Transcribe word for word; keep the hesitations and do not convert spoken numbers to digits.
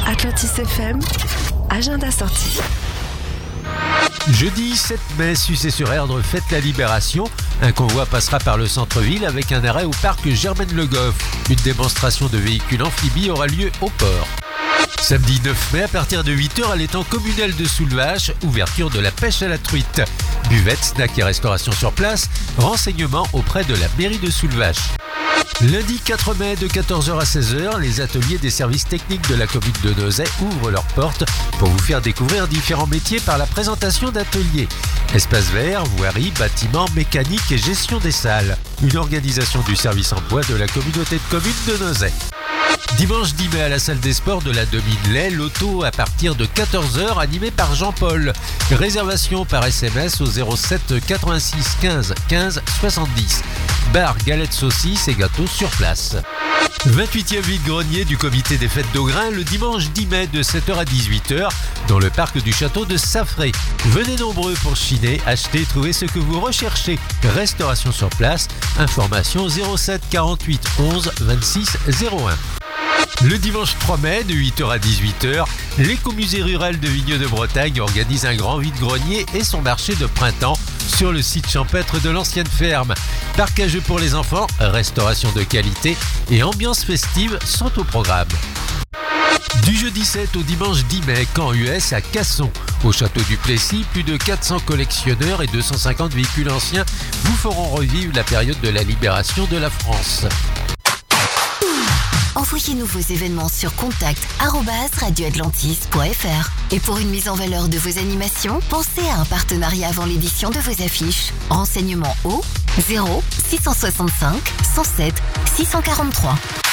Atlantis F M, agenda sortie. Jeudi sept mai, Sucé-sur-Erdre fête la Libération. Un convoi passera par le centre-ville avec un arrêt au parc Germaine-le-Goff. Une démonstration de véhicules amphibies aura lieu au port. Samedi neuf mai, à partir de huit heures, à l'étang communal de Soulvache, ouverture de la pêche à la truite. Buvette, snack et restauration sur place, renseignements auprès de la mairie de Soulvache. Lundi quatre mai, de quatorze heures à seize heures, les ateliers des services techniques de la commune de Nozay ouvrent leurs portes pour vous faire découvrir différents métiers par la présentation d'ateliers. Espace vert, voirie, bâtiment, mécanique et gestion des salles. Une organisation du service emploi de la communauté de communes de Nozay. Dimanche dix mai, à la salle des sports de la Domine-Lay, l'auto à partir de quatorze heures, animé par Jean-Paul. Réservation par S M S au zéro sept quatre-vingt-six quinze quinze soixante-dix. Bar, galettes, saucisses et gâteaux sur place. vingt-huitième vide-grenier du comité des fêtes d'Augrain le dimanche dix mai de sept heures à dix-huit heures dans le parc du château de Saffré. Venez nombreux pour chiner, acheter, trouver ce que vous recherchez. Restauration sur place, information zéro sept quarante-huit onze vingt-six zéro un. Le dimanche trois mai, de huit heures à dix-huit heures, l'écomusée rural de Vigneux de Bretagne organise un grand vide-grenier et son marché de printemps sur le site champêtre de l'ancienne ferme. Parc à jeux pour les enfants, restauration de qualité et ambiance festive sont au programme. Du jeudi sept au dimanche dix mai, Camp U S à Casson. Au château du Plessis, plus de quatre cents collectionneurs et deux cent cinquante véhicules anciens vous feront revivre la période de la libération de la France. Envoyez-nous vos événements sur contact arobase radio atlantis point f r. Et pour une mise en valeur de vos animations, pensez à un partenariat avant l'édition de vos affiches. Renseignements au zéro six cent soixante-cinq cent sept six cent quarante-trois.